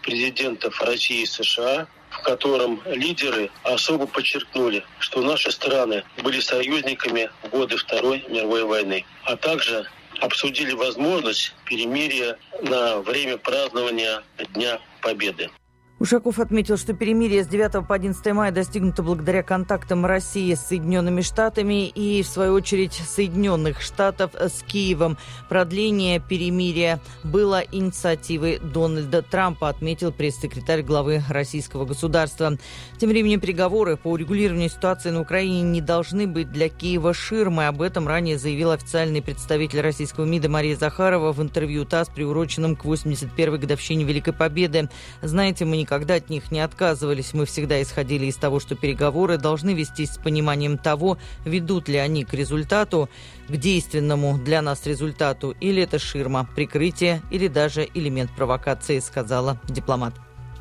президентов России и США, в котором лидеры особо подчеркнули, что наши страны были союзниками в годы Второй мировой войны, а также обсудили возможность перемирия на время празднования Дня Победы. Ушаков отметил, что перемирие с 9 по 11 мая достигнуто благодаря контактам России с Соединенными Штатами и, в свою очередь, Соединенных Штатов с Киевом. Продление перемирия было инициативой Дональда Трампа, отметил пресс-секретарь главы российского государства. Тем временем переговоры по урегулированию ситуации на Украине не должны быть для Киева ширмой. Об этом ранее заявил официальный представитель российского МИДа Мария Захарова в интервью ТАСС, приуроченном к 81-й годовщине Великой Победы. «Знаете, мы никогда от них не отказывались. Мы всегда исходили из того, что переговоры должны вестись с пониманием того, ведут ли они к результату, к действенному для нас результату, или это ширма, прикрытие или даже элемент провокации», сказала дипломат.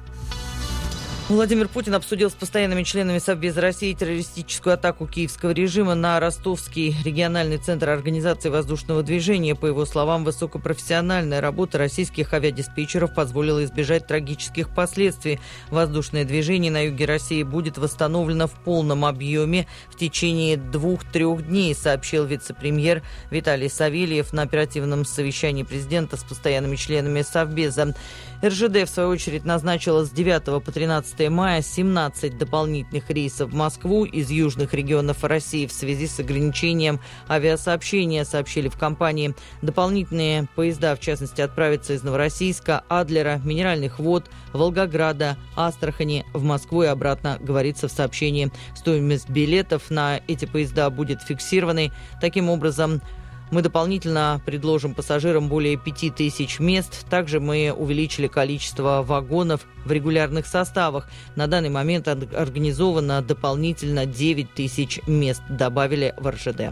Владимир Путин обсудил с постоянными членами Совбеза России террористическую атаку киевского режима на Ростовский региональный центр организации воздушного движения. По его словам, высокопрофессиональная работа российских авиадиспетчеров позволила избежать трагических последствий. Воздушное движение на юге России будет восстановлено в полном объеме в течение 2-3 дней, сообщил вице-премьер Виталий Савельев на оперативном совещании президента с постоянными членами Совбеза. РЖД, в свою очередь, назначила с 9 по 13 мая 17 дополнительных рейсов в Москву из южных регионов России в связи с ограничением авиасообщения, сообщили в компании. Дополнительные поезда, в частности, отправятся из Новороссийска, Адлера, Минеральных вод, Волгограда, Астрахани в Москву и обратно, говорится в сообщении. Стоимость билетов на эти поезда будет фиксированной. Таким образом, мы дополнительно предложим пассажирам более 5000 мест. Также мы увеличили количество вагонов в регулярных составах. На данный момент организовано дополнительно 9000 мест, добавили в РЖД.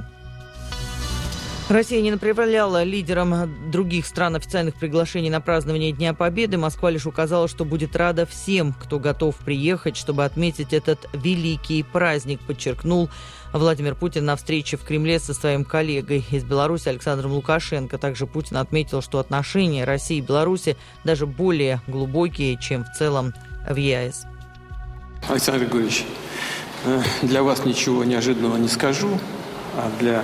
Россия не направляла лидерам других стран официальных приглашений на празднование Дня Победы. Москва лишь указала, что будет рада всем, кто готов приехать, чтобы отметить этот великий праздник, подчеркнул Владимир Путин на встрече в Кремле со своим коллегой из Беларуси Александром Лукашенко. Также Путин отметил, что отношения России и Беларуси даже более глубокие, чем в целом в ЕАЭС. Александр Григорьевич, для вас ничего неожиданного не скажу, а для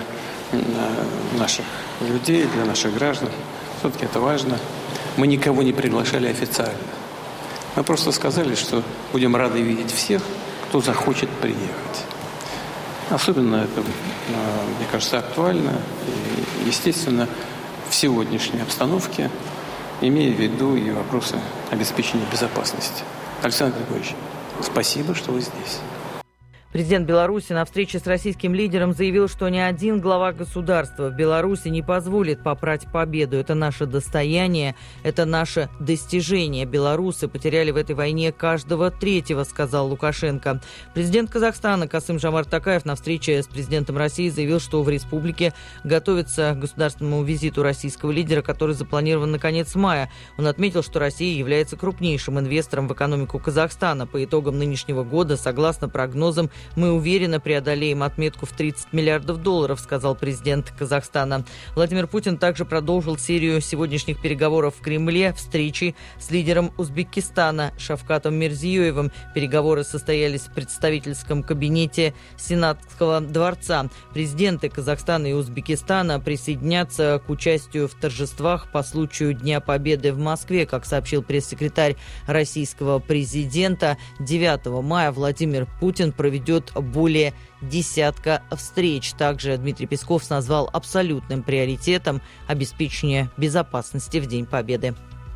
наших людей, для наших граждан. Все-таки это важно. Мы никого не приглашали официально. Мы просто сказали, что будем рады видеть всех, кто захочет приехать. Особенно это, мне кажется, актуально. И, естественно, в сегодняшней обстановке, имея в виду и вопросы обеспечения безопасности. Александр Григорьевич, спасибо, что вы здесь. Президент Беларуси на встрече с российским лидером заявил, что ни один глава государства в Беларуси не позволит попрать победу. Это наше достояние, это наше достижение. Белорусы потеряли в этой войне каждого третьего, сказал Лукашенко. Президент Казахстана Касым-Жомарт Токаев на встрече с президентом России заявил, что в республике готовится к государственному визиту российского лидера, который запланирован на конец мая. Он отметил, что Россия является крупнейшим инвестором в экономику Казахстана. По итогам нынешнего года, согласно прогнозам, мы уверенно преодолеем отметку в $30 миллиардов, сказал президент Казахстана. Владимир Путин также продолжил серию сегодняшних переговоров в Кремле, встречи с лидером Узбекистана Шавкатом Мирзиёевым. Переговоры состоялись в представительском кабинете Сенатского дворца. Президенты Казахстана и Узбекистана присоединятся к участию в торжествах по случаю Дня Победы в Москве, как сообщил пресс-секретарь российского президента. 9 мая Владимир Путин проведет более 10 встреч. Также Дмитрий Песков назвал абсолютным приоритетом обеспечение безопасности в День Победы.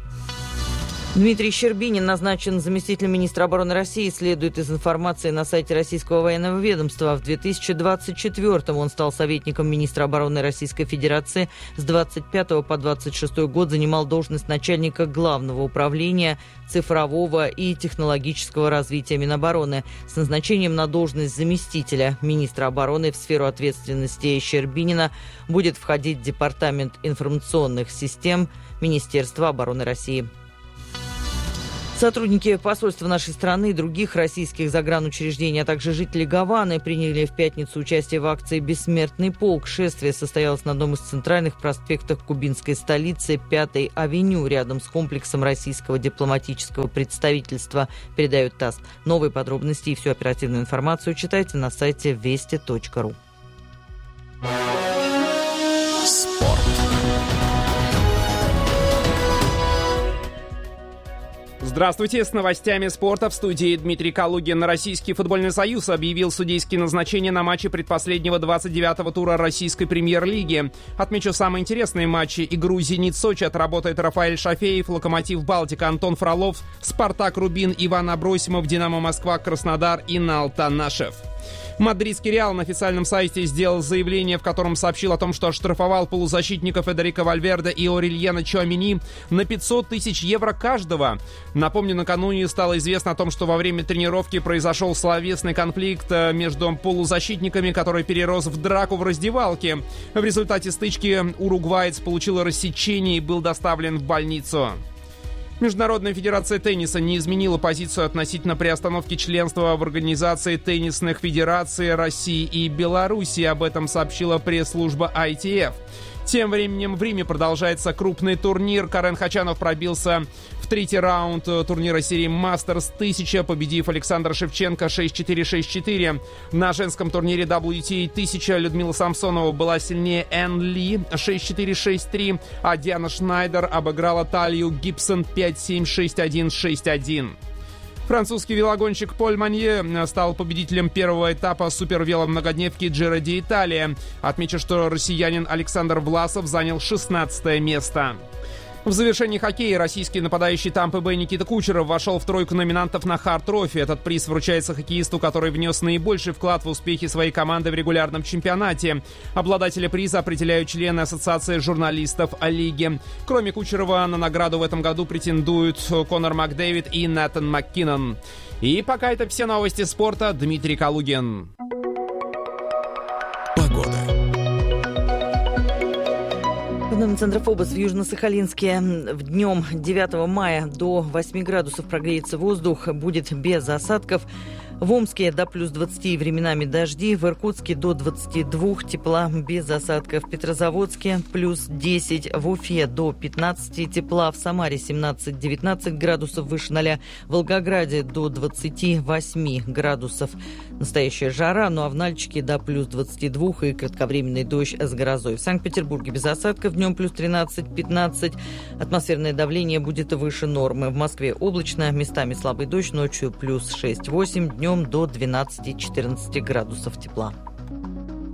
Дмитрий Щербинин назначен заместителем министра обороны России, следует из информации на сайте Российского военного ведомства. В 2024-м он стал советником министра обороны Российской Федерации. С 25 по 26 год занимал должность начальника Главного управления цифрового и технологического развития Минобороны. С назначением на должность заместителя министра обороны в сферу ответственности Щербинина будет входить Департамент информационных систем Министерства обороны России. Сотрудники посольства нашей страны и других российских загранучреждений, а также жители Гаваны приняли в пятницу участие в акции «Бессмертный полк». Шествие состоялось на одном из центральных проспектов кубинской столицы 5-й авеню, рядом с комплексом российского дипломатического представительства, передает ТАСС. Новые подробности и всю оперативную информацию читайте на сайте вести.ру. Здравствуйте, с новостями спорта в студии Дмитрий Калугин. Российский футбольный союз объявил судейские назначения на матче предпоследнего 29-го тура российской премьер-лиги. Отмечу самые интересные матчи. Игру «Зенит-Сочи» отработает Рафаэль Шафеев, «Локомотив Балтика» Антон Фролов, «Спартак Рубин» Иван Абросимов, «Динамо Москва» Краснодар и Инал Танашев. Мадридский «Реал» на официальном сайте сделал заявление, в котором сообщил о том, что оштрафовал полузащитника Федерико Вальверде и Орельяна Чуамени на 500 тысяч евро каждого. Напомню, накануне стало известно о том, что во время тренировки произошел словесный конфликт между полузащитниками, который перерос в драку в раздевалке. В результате стычки уругваец получил рассечение и был доставлен в больницу. Международная федерация тенниса не изменила позицию относительно приостановки членства в Организации теннисных федераций России и Беларуси. Об этом сообщила пресс-служба ITF. Тем временем в Риме продолжается крупный турнир. Карен Хачанов пробился в третий раунд турнира серии Masters 1000, победив Александра Шевченко 6-4-6-4. На женском турнире WTA 1000 Людмила Самсонова была сильнее Энн Ли 6-4-6-3, а Диана Шнайдер обыграла Талию Гибсон 5-7, 6-1, 6-1. Французский велогонщик Поль Манье стал победителем первого этапа супервеломногодневки Giro d'Italia. Отмечу, что россиянин Александр Власов занял 16 место. В завершении хоккея российский нападающий Тампы Бэй Никита Кучеров вошел в тройку номинантов на Харт Трофи. Этот приз вручается хоккеисту, который внес наибольший вклад в успехи своей команды в регулярном чемпионате. Обладателя приза определяют члены Ассоциации журналистов лиги. Кроме Кучерова, на награду в этом году претендуют Конор Макдэвид и Натан Маккинон. И пока это все новости спорта. Дмитрий Калугин. Центр ФОБОС в Южно-Сахалинске. В днем 9 мая до 8 градусов прогреется воздух, будет без осадков. В Омске до плюс 20 временами дожди, в Иркутске до 22 тепла без осадков, в Петрозаводске плюс 10, в Уфе до 15 тепла, в Самаре 17-19 градусов выше 0, в Волгограде до 28 градусов. Настоящая жара, ну а в Нальчике до плюс 22 и кратковременный дождь с грозой. В Санкт-Петербурге без осадков, днем плюс 13-15, атмосферное давление будет выше нормы. В Москве облачно, местами слабый дождь, ночью плюс 6-8, днем до 12-14 градусов тепла.